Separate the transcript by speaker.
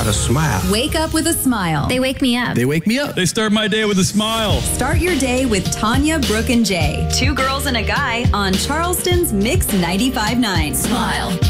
Speaker 1: a smile.
Speaker 2: Wake up with a smile.
Speaker 3: They wake me up.
Speaker 4: They wake me up.
Speaker 5: They start my day with a smile.
Speaker 2: Start your day with Tanya, Brooke, and Jay. Two girls and a guy on Charleston's Mix 95.9. Smile.